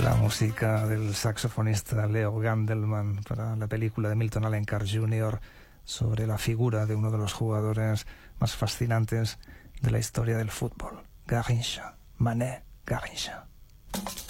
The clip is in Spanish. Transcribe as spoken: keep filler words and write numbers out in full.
La música del saxofonista Leo Gandelman para la película de Milton Allen Carr junior sobre la figura de uno de los jugadores más fascinantes de la historia del fútbol, Garrincha, Mané Garrincha.